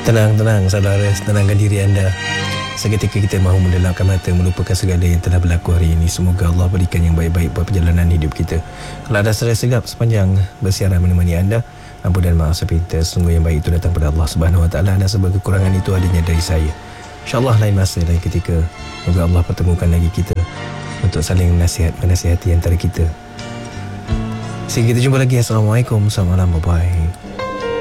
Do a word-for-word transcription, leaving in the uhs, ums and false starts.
Tenang, tenang saudara, tenangkan diri anda. Seketika kita mahu mendelapkan mata, melupakan segala yang telah berlaku hari ini. Semoga Allah berikan yang baik-baik buat perjalanan hidup kita. Kalau ada serai segap sepanjang bersiaran menemani anda, ampun dan maaf saya minta. Sungguh yang baik itu datang pada Allah Subhanahu Wa Taala, dan sebab kekurangan itu adanya dari saya. InsyaAllah lain masa, lain ketika, semoga Allah pertemukan lagi kita untuk saling menasihat, menasihati antara kita. Sehingga kita jumpa lagi. Assalamualaikum, selamat malam, bye-bye.